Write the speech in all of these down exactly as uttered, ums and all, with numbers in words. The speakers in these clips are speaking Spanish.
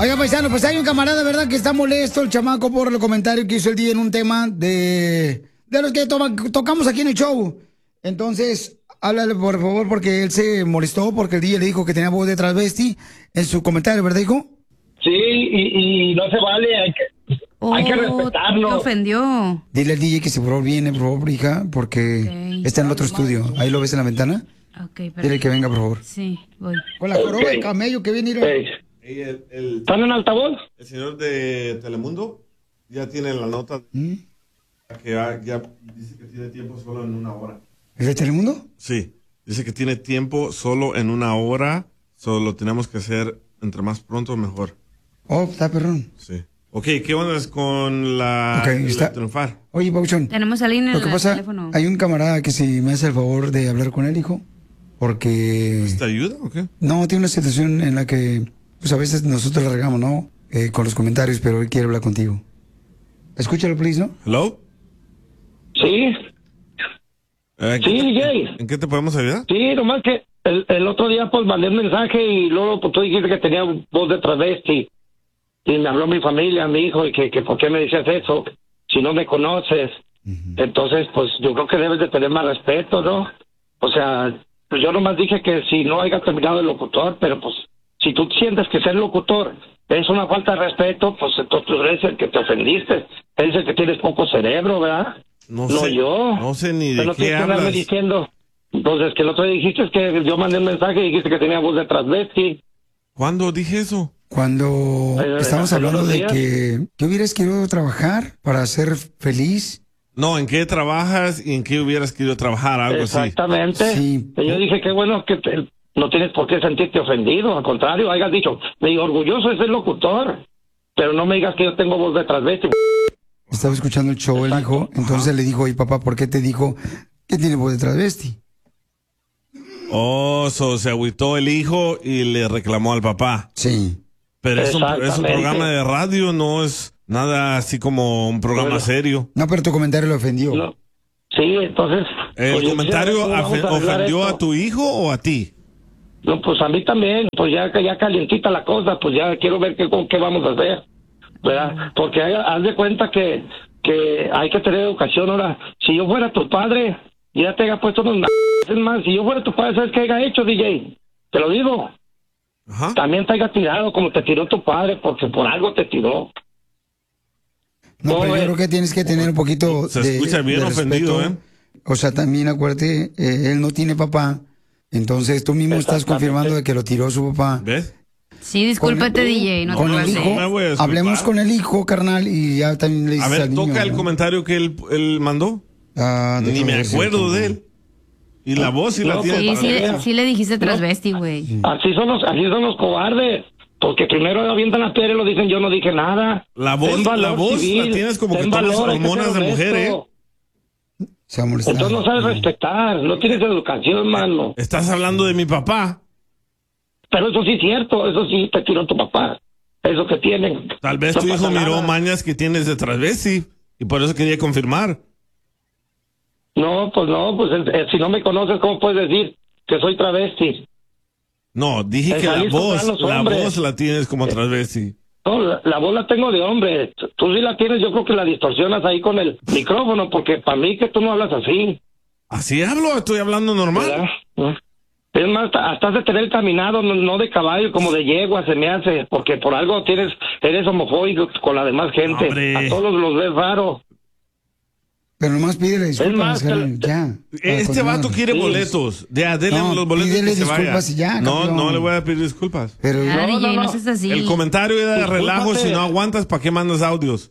Oiga, paisano, pues hay un camarada, ¿verdad? Que está molesto el chamaco por el comentario que hizo el día en un tema de, de los que toma, tocamos aquí en el show. Entonces, háblale por favor porque él se molestó porque el día le dijo que tenía voz de transvesti en su comentario, ¿verdad, hijo? Sí, y, y no se vale, hay que, oh, hay que respetarlo. Te ofendió. Dile al D J que se por favor viene, por favor, hija, porque okay. está en el otro estudio. Ahí lo ves en la ventana. Okay, Dile que venga, por favor. Sí, voy. Con la joroba okay. de camello que viene. Hey. Hey, el, el, ¿Están en altavoz? El señor de Telemundo ya tiene la nota ¿Mm? que ya, ya dice que tiene tiempo solo en una hora. ¿Es de Telemundo? Sí, dice que tiene tiempo solo en una hora, solo lo tenemos que hacer entre más pronto mejor. Oh, está perrón. Sí. Ok, ¿qué onda con la, okay, está... la triunfar? Oye, Pauchón. Tenemos a línea en el pasa, teléfono. Hay un camarada que si me hace el favor de hablar con él, hijo, porque... ¿Te ayuda o qué? No, tiene una situación en la que, pues a veces nosotros la regamos, ¿no? Eh, con los comentarios, pero él quiere hablar contigo. Escúchalo, please, ¿no? ¿Hello? Sí. Eh, sí, te, Jay. ¿En qué te podemos ayudar? Sí, nomás que el, el otro día pues mandé un mensaje y luego pues, tú dijiste que tenía voz de travesti. Y me habló mi familia, mi hijo, y que, que por qué me decías eso, si no me conoces. Uh-huh. Entonces, pues yo creo que debes de tener más respeto, ¿no? O sea, pues yo nomás dije que si no haya terminado el locutor, pero pues si tú sientes que ser locutor es una falta de respeto, pues entonces tú eres el que te ofendiste. Eres el que tienes poco cerebro, ¿verdad? No, no sé, yo. No sé ni pero de no qué hablas. No diciendo. Entonces, que el otro día dijiste que yo mandé un mensaje y dijiste que tenía voz de transvesti. ¿Cuándo dije eso? Cuando eh, estamos hablando de que, que hubieras querido trabajar para ser feliz. No, ¿en qué trabajas y en qué hubieras querido trabajar? Algo Exactamente. así. Sí. Yo dije que bueno que te, no tienes por qué sentirte ofendido. Al contrario, hayas dicho, me digo, orgulloso de ser locutor, pero no me digas que yo tengo voz de transvesti. Estaba escuchando el show el hijo, entonces Ajá. le dijo, oye papá, ¿por qué te dijo que tiene voz de transvesti? Oh, so, se agüitó el hijo y le reclamó al papá. Sí. Pero es un, es un programa de radio, no es nada así como un programa bueno, serio. No, pero tu comentario lo ofendió. No. Sí, entonces... ¿El pues comentario ofendió a tu hijo o a ti? No, pues a mí también, pues ya, ya calientita la cosa, pues ya quiero ver qué, qué vamos a hacer, ¿verdad? Porque haz de cuenta que, que hay que tener educación ahora. Si yo fuera tu padre, ya te haya puesto unos m****** más. Si yo fuera tu padre, ¿sabes qué haya hecho, D J? Te lo digo. Ajá. También te haya tirado como te tiró tu padre, porque por algo te tiró. No, pero yo creo que tienes que tener un poquito Se de, escucha bien de ofendido, ¿eh? O sea, también acuérdate, eh, él no tiene papá, entonces tú mismo estás confirmando de que lo tiró su papá. ¿Ves? Sí, discúlpate, con, D J. No con te el hijo, no hablemos con el hijo, carnal, y ya también le dices A ver, al toca niño, el ¿no? comentario que él, él mandó. Ah, Ni me acuerdo de él. Y la voz sí no, la tiene. Sí, sí, sí le dijiste transvesti, güey. No. Así son los, así son los cobardes. Porque primero avientan la piedra y lo dicen, yo no dije nada. La voz, la voz civil, la tienes como que todas hormonas de mujer, ¿eh? Entonces no sabes respetar, no tienes educación, mano. Estás hablando de mi papá. Pero eso sí es cierto, eso sí te tiró tu papá. Eso que tienen. Tal vez no tu hijo miró nada. mañas que tienes de transvesti y por eso quería confirmar. No, pues no, pues eh, si no me conoces, ¿cómo puedes decir que soy travesti? No, dije que la voz, la voz la tienes como transvesti. No, la, la voz la tengo de hombre. Tú sí la tienes, yo creo que la distorsionas ahí con el micrófono, porque para mí que tú no hablas así. ¿Así hablo? Estoy hablando normal. ¿verdad? Es más, hasta has de tener caminado, no, no de caballo, como de yegua se me hace, porque por algo tienes, eres homofóbico con la demás gente. ¡Hombre! A todos los ves raro. Pero nomás pídele disculpas, más, carnal, ya. Este vato quiere Sí. boletos. Ya, denle No, los boletos pídele que se vaya. disculpas y ya, no, campeón. no le voy a pedir disculpas. Pero Ya, No, D J, no, no no. seas así. El comentario era de relajo. Si no aguantas, ¿para qué mandas audios?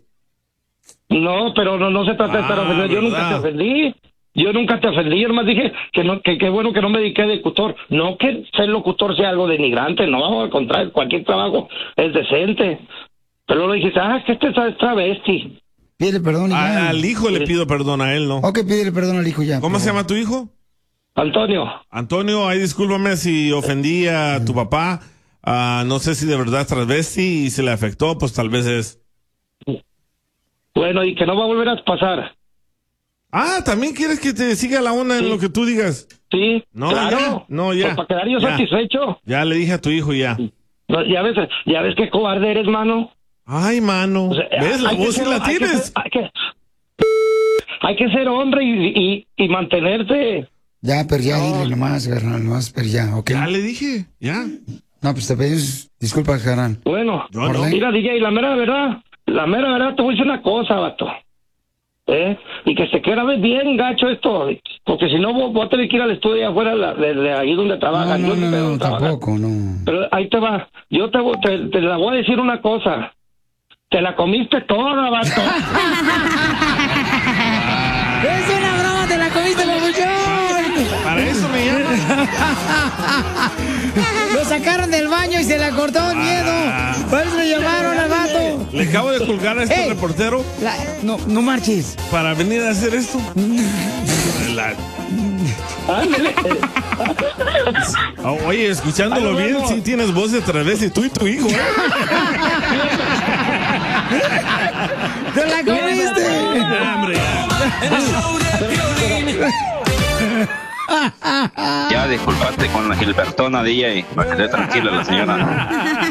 No, pero no, no se trata de estar Ah, ofendido. Yo ¿verdad? nunca te ofendí. Yo nunca te ofendí. Yo nomás dije que no, que qué bueno que no me dediqué de locutor. No que ser locutor sea algo denigrante. No, al contrario, cualquier trabajo es decente. Pero luego dijiste, ah, que este es travesti. pídele perdón y ya. A- al hijo le pido perdón, a él no. Ok, pídele perdón al hijo ya. ¿Cómo se llama tu hijo? Antonio. Antonio, ahí discúlpame si ofendí a tu papá. Ah, no sé si de verdad es transvesti y se le afectó, pues tal vez es. Bueno, y que no va a volver a pasar. Ah, ¿también quieres que te siga la onda en Sí. lo que tú digas? Sí, No, claro. ya, no, ya. Pues para quedar yo Ya. satisfecho. Ya le dije a tu hijo ya. No, ya ves, ya ves qué cobarde eres, mano. Ay, mano. O sea, ¿Ves? La hay que voz sí ser- la hay que tienes. ser- Hay que, hay que ser hombre y, y, y mantenerse. Ya, pero ya dile nomás, carnal, nomás, pero ya, ¿ok? Ya le dije, ya. No, pues te pides disculpas, carnal. Bueno, Yo no. mira, D J, la mera verdad, la mera verdad, te voy a decir una cosa, vato. ¿Eh? Y que se queda bien gacho esto, porque si no voy, voy a tener que ir al estudio afuera de, de, de ahí donde No, trabajan. no, Yo no, ni sé no, dónde trabajan. tampoco, no. Pero ahí te va, yo te, voy- te, te la voy a decir una cosa. Te la comiste toda, vato. ¡Es una broma! ¡Te la comiste, papuchón! Para eso me llamas. Lo sacaron del baño y se la cortó el miedo. Por eso le llamaron al vato. Le acabo de colgar a este Ey. reportero La- no, no marches. para venir a hacer esto. La- Ándale. Oh, oye, escuchándolo Ahí nos bien, vemos. sí tienes voz de travesti, tú y tu hijo, ¿eh? ¡Te la comiste! Ya, hombre, ya. Ya disculpaste con la Gilbertona, D J, para que esté tranquila la señora.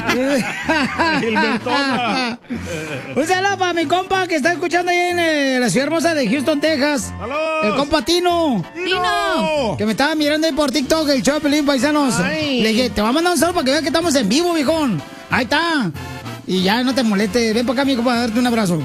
Gilbertona. Un saludo para mi compa que está escuchando ahí en eh, la ciudad hermosa de Houston, Texas. ¡Saludos! El compa Tino. ¡Tino! Que me estaba mirando ahí por TikTok, el show de Pelín, paisanos. Ay. Le dije, te voy a mandar un saludo para que veas que estamos en vivo, viejón. Ahí está. Y ya no te moleste. Ven para acá, mi compa, a darte un abrazo.